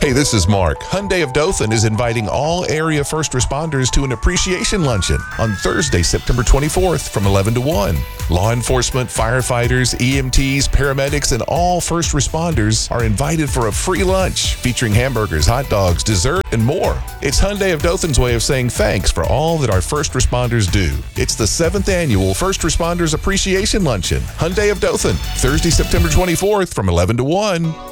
Hey, this is Mark. Hyundai of Dothan is inviting all area first responders to an appreciation luncheon on Thursday, September 24th from 11 to 1. Law enforcement, firefighters, EMTs, paramedics, and all first responders are invited for a free lunch featuring hamburgers, hot dogs, dessert, and more. It's Hyundai of Dothan's way of saying thanks for all that our first responders do. It's the 7th annual First Responders Appreciation Luncheon. Hyundai of Dothan, Thursday, September 24th from 11 to 1.